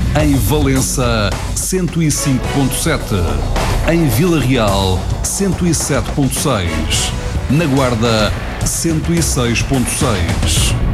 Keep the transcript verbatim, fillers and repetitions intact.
Em Valença, cento e cinco ponto sete. Em Vila Real, cento e sete ponto seis. Na Guarda, cento e seis ponto seis.